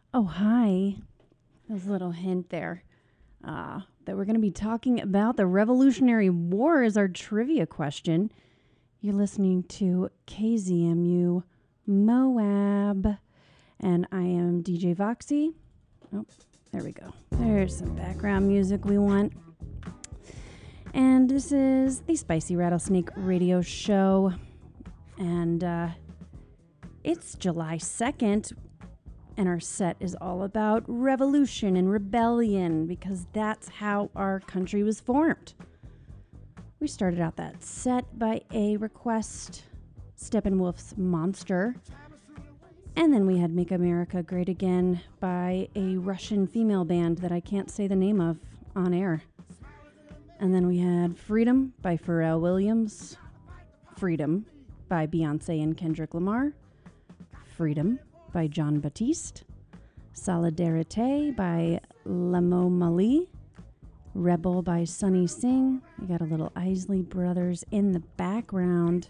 Oh, hi. There's a little hint there that we're going to be talking about the Revolutionary War as our trivia question. You're listening to KZMU Moab, and I am DJ Voxy. Oh, there we go. There's some background music we want. And this is the Spicy Rattlesnake Radio Show, and it's July 2nd. And our set is all about revolution and rebellion because that's how our country was formed. We started out that set by a request, Steppenwolf's Monster. And then we had Make America Great Again by a Russian female band that I can't say the name of on air. And then we had Freedom by Pharrell Williams, Freedom by Beyonce and Kendrick Lamar, Freedom by John Batiste, Solidarité by Lamo Mali, Rebel by Sunny Singh. You got a little Isley Brothers in the background.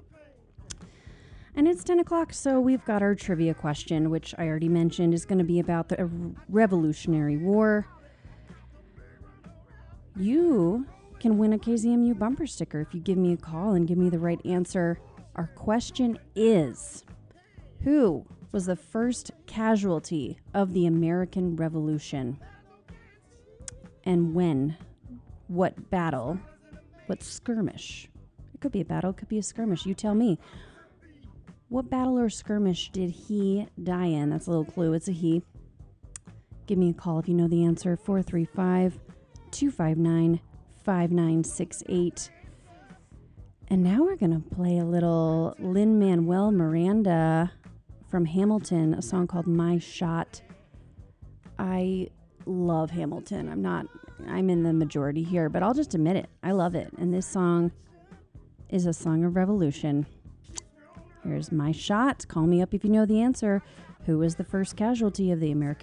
And it's 10 o'clock, so we've got our trivia question, which I already mentioned is going to be about the Revolutionary War. You can win a KZMU bumper sticker if you give me a call and give me the right answer. Our question is, who was the first casualty of the American Revolution? And when? What battle? What skirmish? It could be a battle, it could be a skirmish. You tell me. What battle or skirmish did he die in? That's a little clue. It's a he. Give me a call if you know the answer. 435-259-5968. And now we're going to play a little Lin-Manuel Miranda from Hamilton, a song called My Shot. I love Hamilton. I'm in the majority here, but I'll just admit it. I love it. And this song is a song of revolution. Here's My Shot. Call me up if you know the answer. Who was the first casualty of the American